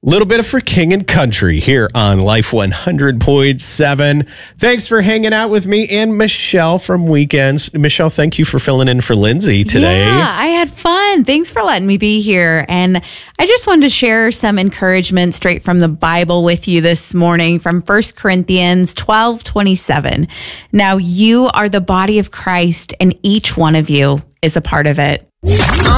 Little bit of For King and Country here on Life 100.7. Thanks for hanging out with me and Michelle from Weekends. Michelle, thank you for filling in for Lindsay today. Yeah, I had fun. Thanks for letting me be here. And I just wanted to share some encouragement straight from the Bible with you this morning from 1 Corinthians 12:27. Now you are the body of Christ, and each one of you is a part of it.